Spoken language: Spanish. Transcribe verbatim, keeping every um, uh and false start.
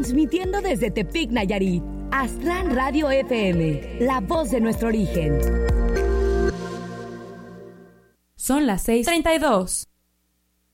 Transmitiendo desde Tepic, Nayarit. Aztlán Radio F M, la voz de nuestro origen. Son las seis treinta y dos.